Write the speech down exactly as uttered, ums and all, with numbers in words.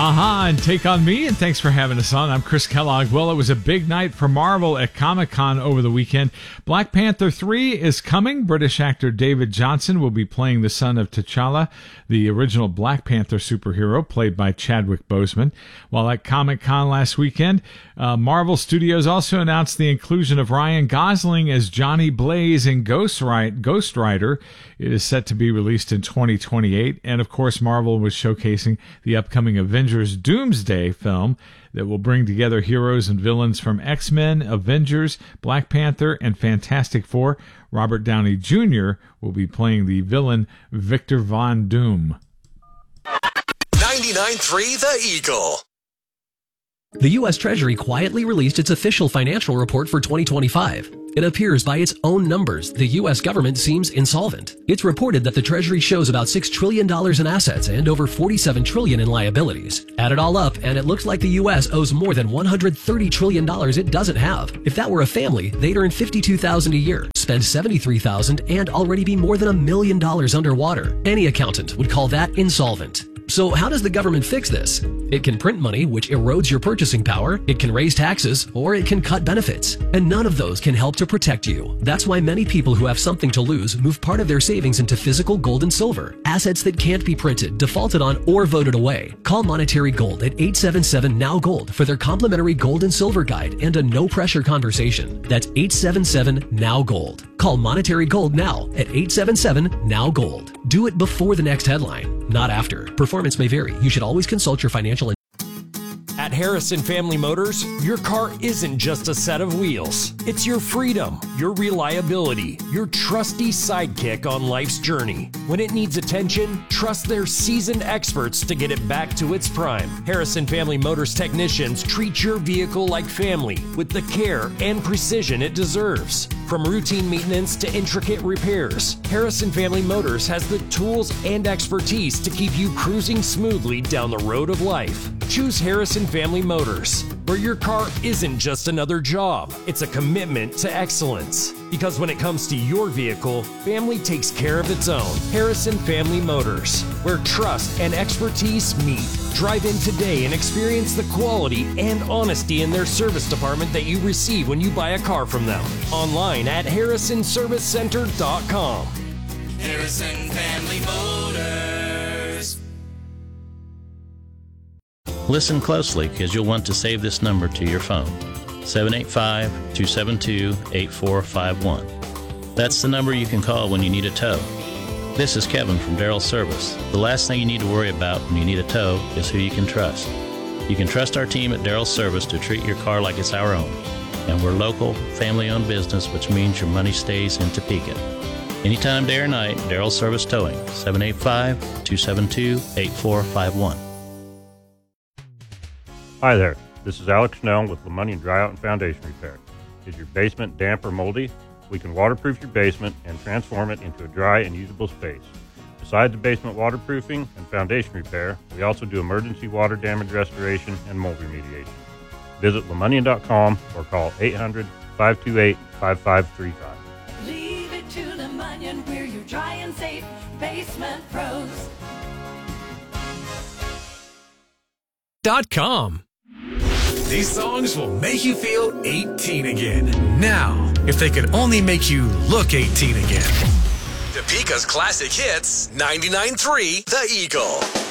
Aha, and Take On Me, and thanks for having us on. I'm Chris Kellogg. Well, it was a big night for Marvel at Comic-Con over the weekend. Black Panther three is coming. British actor David Johnson will be playing the son of T'Challa, the original Black Panther superhero, played by Chadwick Boseman. While at Comic-Con last weekend, uh, Marvel Studios also announced the inclusion of Ryan Gosling as Johnny Blaze in Ghost, Right, Ghost Rider. It is set to be released in twenty twenty-eight. And, of course, Marvel was showcasing the upcoming Avengers Doomsday film that will bring together heroes and villains from X-Men, Avengers, Black Panther, and Fantastic Four. Robert Downey Junior will be playing the villain Victor Von Doom. ninety-nine point three The Eagle. The U S Treasury quietly released its official financial report for twenty twenty-five. It appears by its own numbers, the U S government seems insolvent. It's reported that the Treasury shows about six trillion dollars in assets and over forty-seven trillion dollars in liabilities. Add it all up, and it looks like the U S owes more than one hundred thirty trillion dollars it doesn't have. If that were a family, they'd earn fifty-two thousand dollars a year, spend seventy-three thousand dollars, and already be more than a million dollars underwater. Any accountant would call that insolvent. So how does the government fix this? It can print money, which erodes your purchasing power, it can raise taxes, or it can cut benefits. And none of those can help to protect you. That's why many people who have something to lose move part of their savings into physical gold and silver, assets that can't be printed, defaulted on, or voted away. Call Monetary Gold at eight seven seven N O W Gold for their complimentary gold and silver guide and a no-pressure conversation. That's eight seven seven N O W Gold. Call Monetary Gold now at eight seven seven N O W Gold. Do it before the next headline, not after. Performance may vary. You should always consult your financial. At Harrison Family Motors, your car isn't just a set of wheels. It's your freedom, your reliability, your trusty sidekick on life's journey. When it needs attention, trust their seasoned experts to get it back to its prime. Harrison Family Motors technicians treat your vehicle like family with the care and precision it deserves. From routine maintenance to intricate repairs, Harrison Family Motors has the tools and expertise to keep you cruising smoothly down the road of life. Choose Harrison Family Motors, where your car isn't just another job, it's a commitment to excellence. Because when it comes to your vehicle, family takes care of its own. Harrison Family Motors, where trust and expertise meet. Drive in today and experience the quality and honesty in their service department that you receive when you buy a car from them. Online at harrison service center dot com. Harrison Family Motors. Listen closely, because you'll want to save this number to your phone. seven eight five, two seven two, eight four five one. That's the number you can call when you need a tow. This is Kevin from Darrell Service. The last thing you need to worry about when you need a tow is who you can trust. You can trust our team at Darrell Service to treat your car like it's our own. And we're local, family-owned business, which means your money stays in Topeka. Anytime, day or night, Darrell Service Towing, seven eight five, two seven two, eight four five one. Hi there, this is Alex Snell with LeMonnier Dry Out and Foundation Repair. Is your basement damp or moldy? We can waterproof your basement and transform it into a dry and usable space. Besides the basement waterproofing and foundation repair, we also do emergency water damage restoration and mold remediation. Visit LeMonnier dot com or call eight hundred, five two eight, five five three five. Leave it to LeMonnier, we're your dry and safe basement pros. Dot com. These songs will make you feel eighteen again. Now, if they could only make you look eighteen again. Topeka's classic hits, ninety-nine point three The Eagle.